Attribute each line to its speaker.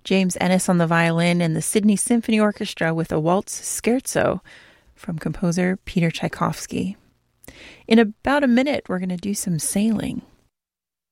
Speaker 1: James Ennis on the violin, and the Sydney Symphony Orchestra with a waltz scherzo from composer Peter Tchaikovsky. In about a minute, we're going to do some sailing.